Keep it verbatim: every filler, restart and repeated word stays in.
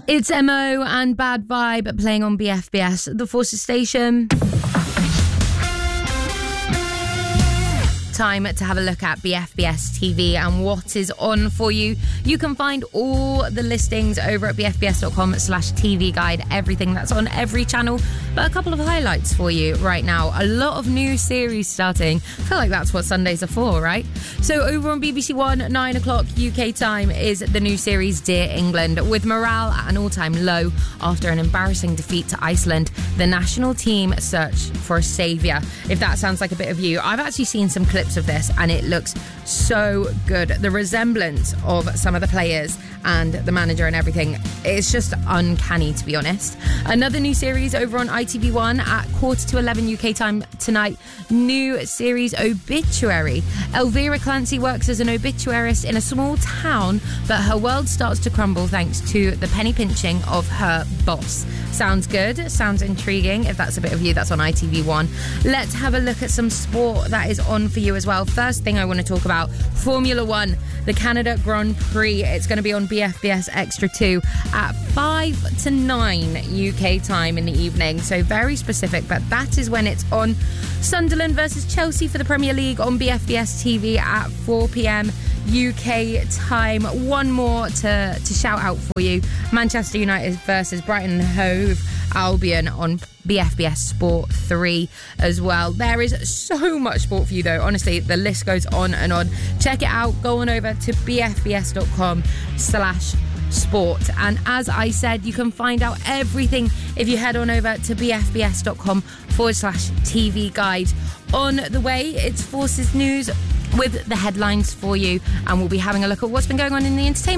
It's M O and Bad Vibe playing on B F B S, the Forces station. Time to have a look at B F B S T V and what is on for you. You can find all the listings over at bfbs.com slash TV guide, everything that's on every channel. But a couple of highlights for you right now. A lot of new series starting. I feel like that's what Sundays are for, right? So over on B B C One, nine o'clock U K time, is the new series Dear England. With morale at an all-time low after an embarrassing defeat to Iceland, the national team search for a saviour. If that sounds like a bit of you, I've actually seen some clips of this and it looks so good. The resemblance of some of the players and the manager and everything, it's just uncanny, to be honest. Another new series over on I T V one at quarter to eleven U K time tonight. New series Obituary. Elvira Clancy works as an obituarist in a small town, but her world starts to crumble thanks to the penny pinching of her boss. Sounds good, sounds intriguing. If that's a bit of you, that's on I T V one. Let's have a look at some sport that is on for you as well. First thing I want to talk about, Formula One, the Canada Grand Prix. It's going to be on B F B S Extra two at five to nine U K time in the evening. So very specific, but that is when it's on. Sunderland versus Chelsea for the Premier League on B F B S T V at four p.m. U K time. One more to, to shout out for you. Manchester United versus Brighton and Hove Albion on B F B S Sport three as well. There is so much sport for you though. Honestly, the list goes on and on. Check it out. Go on over to bfbs.com slash sport. And as I said, you can find out everything if you head on over to bfbs.com forward slash TV guide. On the way, it's Forces News with the headlines for you, and we'll be having a look at what's been going on in the entertainment